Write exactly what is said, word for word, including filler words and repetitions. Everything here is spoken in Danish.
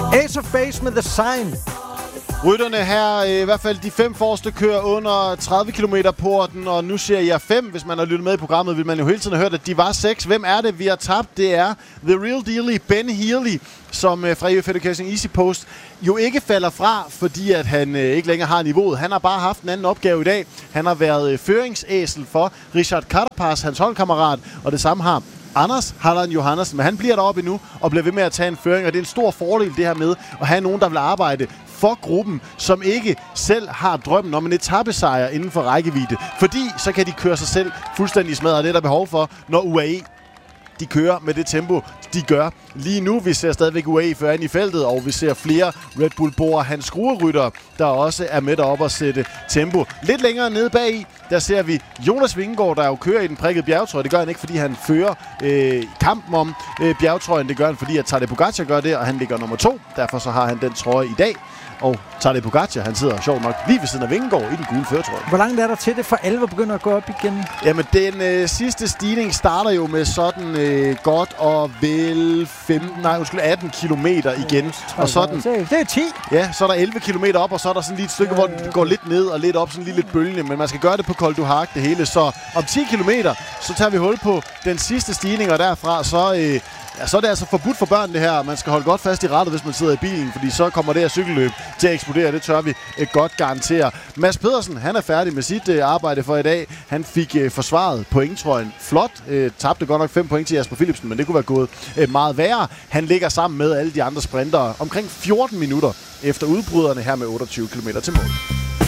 Ace of Base med The Sign. Rytterne her, i hvert fald de fem forreste, kører under tredive kilometer porten, og nu ser jeg fem. Hvis man har lyttet med i programmet, vil man jo hele tiden have hørt, at de var seks. Hvem er det, vi har tabt? Det er The Real Deal, Ben Healy, som fra E F Education Easy Post jo ikke falder fra, fordi at han øh, ikke længere har niveauet. Han har bare haft en anden opgave i dag. Han har været øh, føringsæsel for Richard Carapaz, hans holdkammerat, og det samme har Anders Halland Johannessen, men han bliver deroppe endnu og bliver ved med at tage en føring, og det er en stor fordel det her med at have nogen, der vil arbejde for gruppen, som ikke selv har drømmen om en etapesejr inden for rækkevidde. Fordi så kan de køre sig selv fuldstændig smadret, det er der behov for, når U A E de kører med det tempo, de gør lige nu. Vi ser stadigvæk U A E foran i feltet, og vi ser flere Red Bull Bora Hans Skruerytter, der også er med deroppe at sætte tempo. Lidt længere nede bagi, der ser vi Jonas Vingegaard, der jo kører i den prikkede bjergetrøje. Det gør han ikke, fordi han fører øh, kampen om øh, bjergetrøjen. Det gør han, fordi at Tadej Pogačar gør det, og han ligger nummer to. Derfor så har han den trøje i dag. Og Tadej Pogačar, han sidder sjovt nok lige ved siden af Vingegaard i den gule førertrøje. Hvor langt er der til det for alvor begynder at gå op igen? Jamen, den øh, sidste stigning starter jo med sådan øh, godt og vel femten, nej, undskyld, atten kilometer igen. Ja, og sådan, det er ti. Ja, så er der elleve kilometer op, og så er der sådan lige et stykke, ja, hvor den går lidt ned og lidt op, sådan lige lidt bølgende. Men man skal gøre det på Col du Hac, det hele. Så om ti kilometer, så tager vi hul på den sidste stigning, og derfra så... Øh, Ja, så er det altså forbudt for børn det her. Man skal holde godt fast i rattet, hvis man sidder i bilen, fordi så kommer det her cykelløb til at eksplodere. Det tør vi et godt garantere. Mads Pedersen, han er færdig med sit øh, arbejde for i dag. Han fik øh, forsvaret pointtrøjen flot. Øh, tabte godt nok fem point til Jasper Philipsen, men det kunne være gået øh, meget værre. Han ligger sammen med alle de andre sprintere omkring fjorten minutter efter udbryderne her med otteogtyve kilometer til mål.